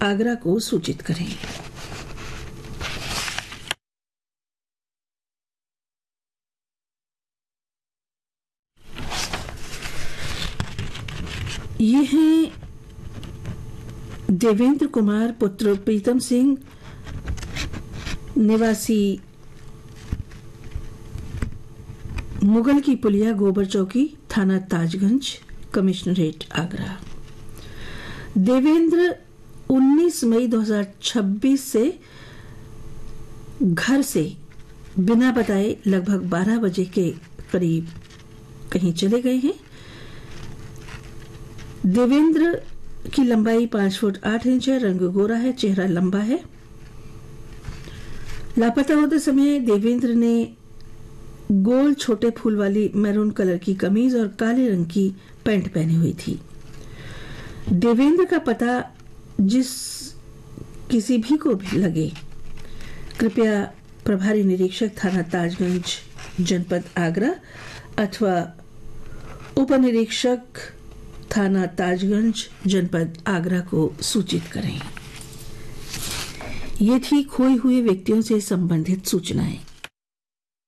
आगरा को सूचित करें। ये हैं देवेंद्र कुमार पुत्र प्रीतम सिंह, निवासी मुगल की पुलिया गोबर चौकी, थाना ताजगंज, कमिश्नरेट आगरा। देवेंद्र 19 मई 2026 से घर से बिना बताए लगभग 12 बजे के करीब कहीं चले गए हैं। देवेंद्र की लंबाई 5 फुट 8 इंच है, रंग गोरा है, चेहरा लंबा है। लापता होते समय देवेंद्र ने गोल छोटे फूल वाली मैरून कलर की कमीज और काले रंग की पैंट पहनी हुई थी। देवेंद्र का पता जिस किसी भी को भी लगे, कृपया प्रभारी निरीक्षक थाना ताजगंज जनपद आगरा अथवा उप निरीक्षक थाना ताजगंज जनपद आगरा को सूचित करें। ये थी खोए हुए व्यक्तियों से संबंधित सूचनाएं।